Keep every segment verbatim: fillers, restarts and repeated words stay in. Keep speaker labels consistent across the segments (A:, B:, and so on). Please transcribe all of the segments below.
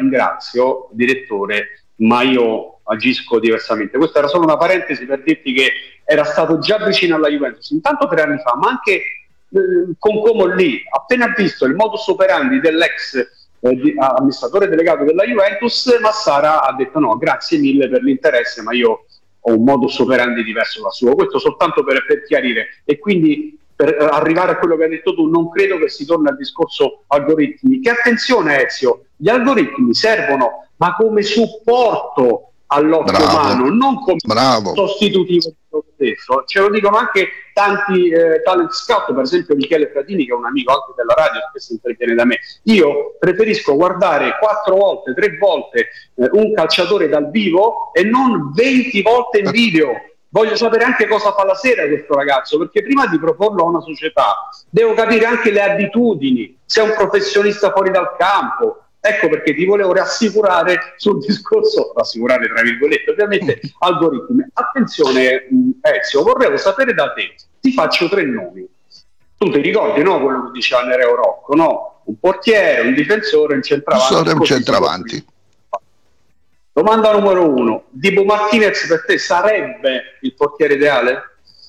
A: ringrazio, direttore, ma io agisco diversamente. Questa era solo una parentesi per dirti che era stato già vicino alla Juventus, intanto tre anni fa, ma anche eh, con Como lì, appena visto il modus operandi dell'ex eh, di, amministratore delegato della Juventus, Massara ha detto no, grazie mille per l'interesse, ma io ho un modus operandi diverso dal suo. Questo soltanto per, per chiarire, e quindi per eh, arrivare a quello che hai detto tu, non credo che si torni al discorso algoritmi, che attenzione Ezio, gli algoritmi servono ma come supporto all'occhio
B: Bravo.
A: umano, non come
B: Bravo.
A: sostitutivo di lo stesso. Ce lo dicono anche tanti eh, talent scout, per esempio Michele Fratini, che è un amico anche della radio, che si interviene da me. Io preferisco guardare quattro volte, tre volte eh, un calciatore dal vivo e non venti volte in video. Voglio sapere anche cosa fa la sera questo ragazzo, perché prima di proporlo a una società devo capire anche le abitudini, se è un professionista fuori dal campo. Ecco perché ti volevo rassicurare sul discorso, rassicurare tra virgolette, ovviamente algoritmi. Attenzione Ezio, vorrei sapere da te, ti faccio tre nomi. Tu ti ricordi, no, quello che diceva Nereo Rocco, no? Un portiere, un difensore, un centravanti.
B: Un centravanti.
A: Domanda numero uno, Dibu Martinez per te sarebbe il portiere ideale?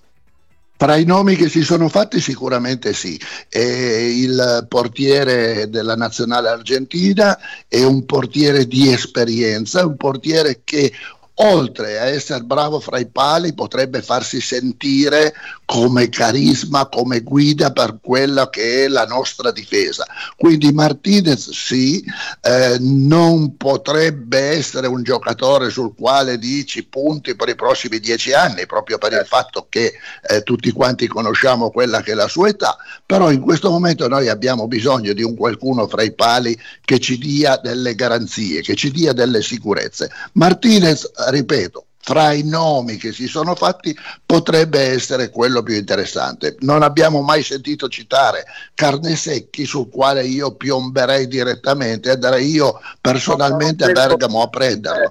B: Tra i nomi che si sono fatti sicuramente sì, è il portiere della nazionale argentina, è un portiere di esperienza, un portiere che oltre a essere bravo fra i pali potrebbe farsi sentire come carisma, come guida per quella che è la nostra difesa. Quindi Martinez sì, eh, non potrebbe essere un giocatore sul quale dici punti per i prossimi dieci anni, proprio per il fatto che eh, tutti quanti conosciamo quella che è la sua età, però in questo momento noi abbiamo bisogno di un qualcuno fra i pali che ci dia delle garanzie, che ci dia delle sicurezze. Martinez, ripeto, fra i nomi che si sono fatti potrebbe essere quello più interessante. Non abbiamo mai sentito citare Carnesecchi, sul quale io piomberei direttamente e andrei io personalmente a Bergamo a prenderlo.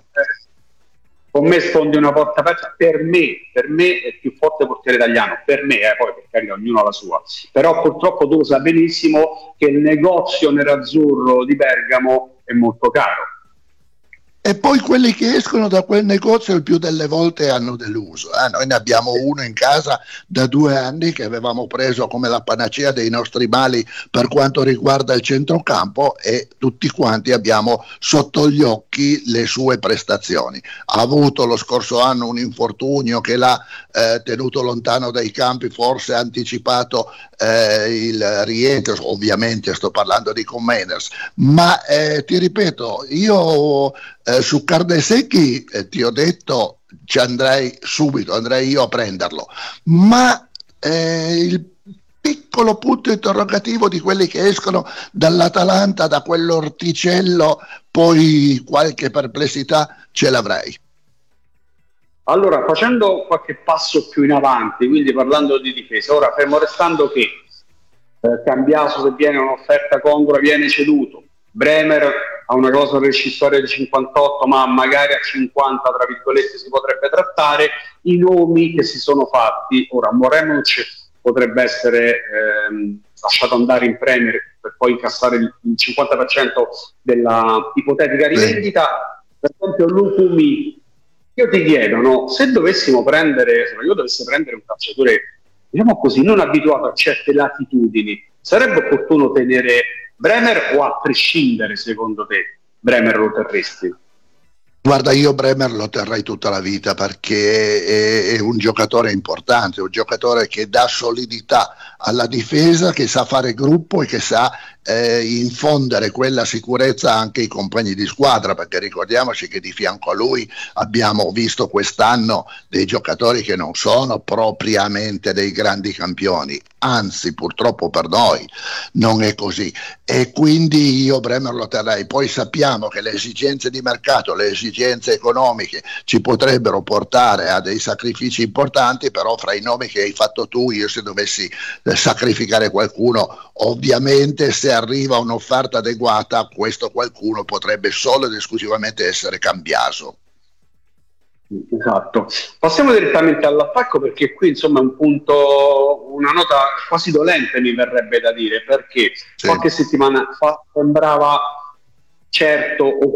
A: Con me sfondi una porta aperta. Per me, per me è il più forte portiere italiano, per me, eh, poi per carità ognuno ha la sua, però purtroppo tu lo sai benissimo che il negozio nerazzurro di Bergamo è molto caro.
B: E poi quelli che escono da quel negozio il più delle volte hanno deluso. Eh? Noi ne abbiamo uno in casa da due anni che avevamo preso come la panacea dei nostri mali per quanto riguarda il centrocampo, e tutti quanti abbiamo sotto gli occhi le sue prestazioni. Ha avuto lo scorso anno un infortunio che l'ha eh, tenuto lontano dai campi, forse ha anticipato eh, il rientro, ovviamente sto parlando di Comeners, ma eh, ti ripeto, io Eh, su Carnesecchi eh, ti ho detto ci andrei subito, andrei io a prenderlo, ma eh, il piccolo punto interrogativo di quelli che escono dall'Atalanta, da quell'orticello, poi qualche perplessità ce l'avrei.
A: Allora, facendo qualche passo più in avanti, quindi parlando di difesa, ora fermo restando che eh, Cambiaso, se viene un'offerta congrua, viene ceduto. Bremer ha una clausola rescissoria di cinquantotto, ma magari a cinquanta, tra virgolette, si potrebbe trattare. I nomi che si sono fatti, ora Moremovic potrebbe essere ehm, lasciato andare in Premier per poi incassare il, il cinquanta per cento della ipotetica rivendita. Per esempio Lukumi, io ti chiedo, no, se dovessimo prendere, se io dovessi prendere un calciatore, diciamo così, non abituato a certe latitudini, sarebbe opportuno tenere Bremer o a prescindere, secondo te, Bremer lo terresti?
B: Guarda, io Bremer lo terrei tutta la vita perché è, è un giocatore importante, un giocatore che dà solidità alla difesa, che sa fare gruppo e che sa eh, infondere quella sicurezza anche ai compagni di squadra, perché ricordiamoci che di fianco a lui abbiamo visto quest'anno dei giocatori che non sono propriamente dei grandi campioni, anzi purtroppo per noi non è così, e quindi io Bremer lo terrei. Poi sappiamo che le esigenze di mercato, le esigenze economiche ci potrebbero portare a dei sacrifici importanti, però fra i nomi che hai fatto tu, io se dovessi eh, sacrificare qualcuno, ovviamente se arriva un'offerta adeguata, questo qualcuno potrebbe solo ed esclusivamente essere Cambiaso.
A: Esatto. Passiamo direttamente all'attacco, perché qui insomma è un punto, una nota quasi dolente mi verrebbe da dire, perché sì. Qualche settimana fa sembrava certo o